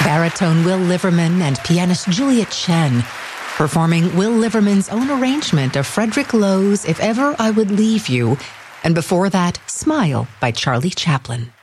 baritone Will Liverman and pianist Juliet Chen, performing Will Liverman's own arrangement of Frederick Lowe's If Ever I Would Leave You, and before that, Smile by Charlie Chaplin.